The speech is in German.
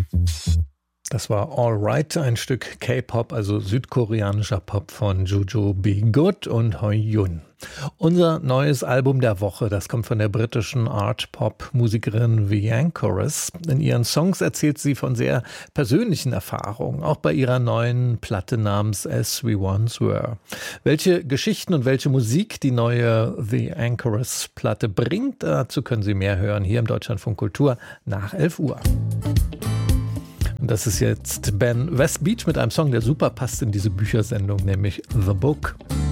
Das war All Right, ein Stück K-Pop, also südkoreanischer Pop von Juju Be Good und Hoyun. Unser neues Album der Woche, das kommt von der britischen Art-Pop-Musikerin Vianchorous. In ihren Songs erzählt sie von sehr persönlichen Erfahrungen, auch bei ihrer neuen Platte namens As We Once Were. Welche Geschichten und welche Musik die neue Vianchorous-Platte bringt, dazu können Sie mehr hören hier im Deutschlandfunk Kultur nach 11 Uhr. Und das ist jetzt Ben Westbeach mit einem Song, der super passt in diese Büchersendung, nämlich The Book.